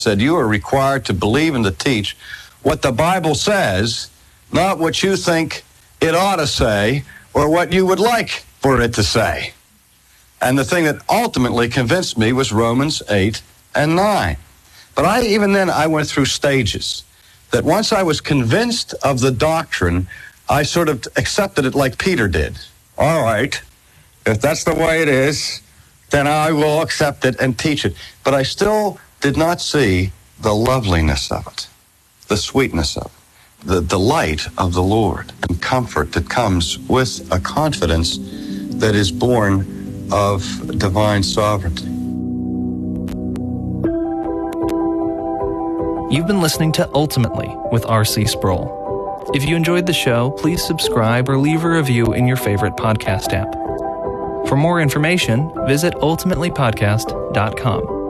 said, you are required to believe and to teach what the Bible says, not what you think it ought to say or what you would like for it to say. And the thing that ultimately convinced me was Romans 8 and 9. But even then I went through stages. That once I was convinced of the doctrine, I sort of accepted it like Peter did. All right, if that's the way it is, then I will accept it and teach it. But I still did not see the loveliness of it, the sweetness of it, the delight of the Lord, and comfort that comes with a confidence that is born of divine sovereignty. You've been listening to Ultimately with R.C. Sproul. If you enjoyed the show, please subscribe or leave a review in your favorite podcast app. For more information, visit ultimatelypodcast.com.